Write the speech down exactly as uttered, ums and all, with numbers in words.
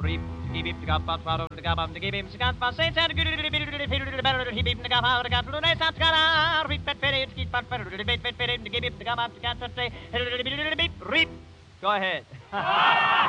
Reap, give him the gap, but follow the gap, and give him the gap, but say, and good, he beat the gap, out of the gap, and I sat, and reap that very, but give him the gap, and the gap, and say, reap. Go ahead.